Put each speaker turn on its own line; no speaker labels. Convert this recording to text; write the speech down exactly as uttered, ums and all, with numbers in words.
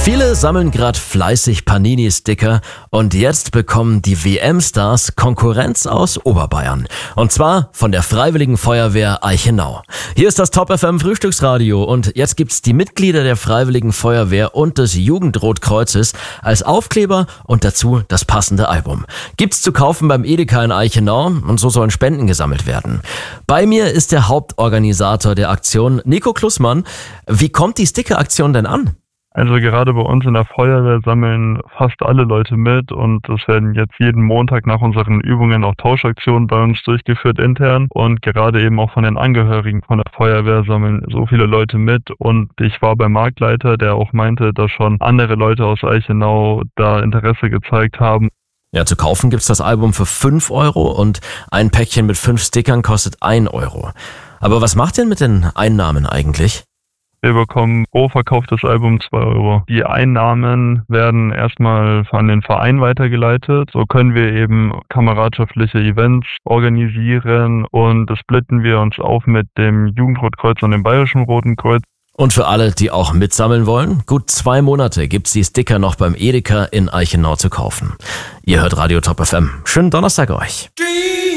Viele sammeln gerade fleißig Panini-Sticker und jetzt bekommen die W M-Stars Konkurrenz aus Oberbayern. Und zwar von der Freiwilligen Feuerwehr Eichenau. Hier ist das Top F M Frühstücksradio und jetzt gibt's die Mitglieder der Freiwilligen Feuerwehr und des Jugendrotkreuzes als Aufkleber und dazu das passende Album. Gibt's zu kaufen beim Edeka in Eichenau und so sollen Spenden gesammelt werden. Bei mir ist der Hauptorganisator der Aktion, Nico Klussmann. Wie kommt die Sticker-Aktion denn an?
Also gerade bei uns in der Feuerwehr sammeln fast alle Leute mit und es werden jetzt jeden Montag nach unseren Übungen auch Tauschaktionen bei uns durchgeführt intern und gerade eben auch von den Angehörigen von der Feuerwehr sammeln so viele Leute mit und ich war beim Marktleiter, der auch meinte, dass schon andere Leute aus Eichenau da Interesse gezeigt haben.
Ja, zu kaufen gibt's das Album für fünf Euro und ein Päckchen mit fünf Stickern kostet ein Euro. Aber was macht ihr denn mit den Einnahmen eigentlich?
Wir bekommen pro verkauftes Album zwei Euro. Die Einnahmen werden erstmal an den Verein weitergeleitet. So können wir eben kameradschaftliche Events organisieren und das splitten wir uns auf mit dem Jugendrotkreuz und dem Bayerischen Roten Kreuz.
Und für alle, die auch mitsammeln wollen, gut zwei Monate gibt's die Sticker noch beim Edeka in Eichenau zu kaufen. Ihr hört Radio Top F M. Schönen Donnerstag euch.